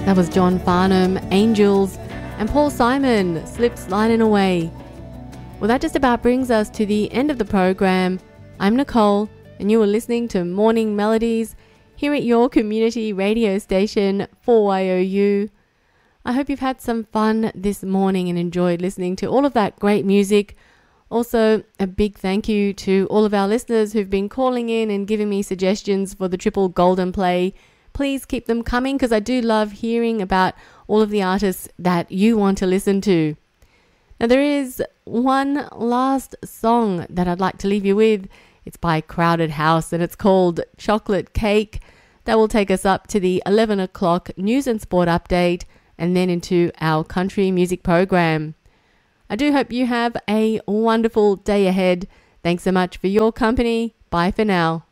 That was John Farnham, Angels, and Paul Simon, Slip Sliding Away. Well, that just about brings us to the end of the program. I'm Nicole, and you are listening to Morning Melodies here at your community radio station 4YOU. I hope you've had some fun this morning and enjoyed listening to all of that great music. Also, a big thank you to all of our listeners who've been calling in and giving me suggestions for the Triple Golden Play. Please keep them coming because I do love hearing about all of the artists that you want to listen to. Now, there is one last song that I'd like to leave you with. It's by Crowded House and it's called Chocolate Cake. That will take us up to the 11 o'clock news and sport update and then into our country music program. I do hope you have a wonderful day ahead. Thanks so much for your company. Bye for now.